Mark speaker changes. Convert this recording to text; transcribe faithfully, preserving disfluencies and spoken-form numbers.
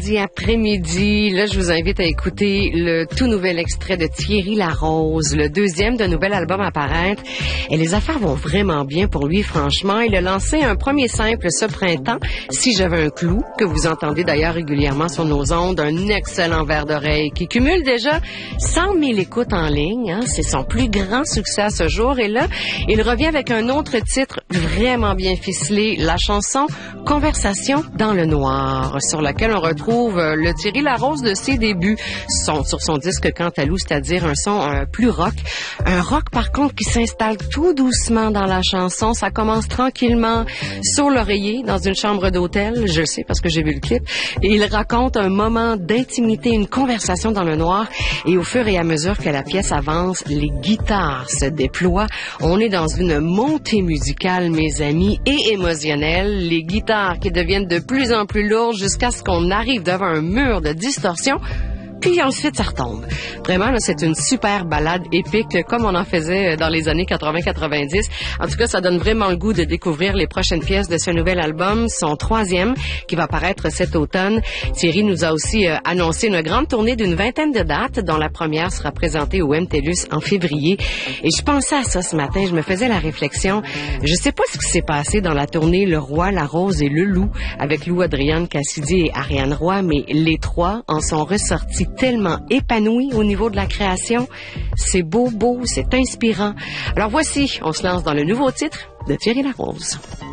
Speaker 1: vendredi après-midi. Là, je vous invite à écouter le tout nouvel extrait de Thierry Larose, le deuxième d'un nouvel album à paraître. Et les affaires vont vraiment bien pour lui, franchement. Il a lancé un premier simple ce printemps, Si j'avais un clou, que vous entendez d'ailleurs régulièrement sur nos ondes, un excellent verre d'oreille qui cumule déjà cent mille écoutes en ligne. Hein. C'est son plus grand succès à ce jour. Et là, il revient avec un autre titre vraiment bien ficelé, la chanson Conversation dans le noir, sur laquelle on retrouve le Thierry Larose de ses débuts, son, sur son disque Cantalou, c'est-à-dire un son euh, plus rock. Un rock, par contre, qui s'installe tout doucement dans la chanson. Ça commence tranquillement sur l'oreiller, dans une chambre d'hôtel, je le sais parce que j'ai vu le clip, et il raconte un moment d'intimité, une conversation dans le noir, et au fur et à mesure que la pièce avance, les guitares se déploient. On est dans une montée musicale, mes amis, et émotionnelle. Les guitares qui deviennent de plus en plus lourdes jusqu'à ce qu'on arrive devant un mur de distorsion. Puis ensuite, ça retombe. Vraiment, là, c'est une super balade épique, comme on en faisait dans les années quatre-vingts quatre-vingt-dix. En tout cas, ça donne vraiment le goût de découvrir les prochaines pièces de ce nouvel album, son troisième, qui va paraître cet automne. Thierry nous a aussi euh, annoncé une grande tournée d'une vingtaine de dates, dont la première sera présentée au M T L U S en février. Et je pensais à ça ce matin, je me faisais la réflexion. Je sais pas ce qui s'est passé dans la tournée Le Roi, la Rose et le Loup, avec Lou Adrienne Cassidy et Ariane Roy, mais les trois en sont ressortis tellement épanoui au niveau de la création. C'est beau, beau, c'est inspirant. Alors voici, on se lance dans le nouveau titre de Thierry Larose.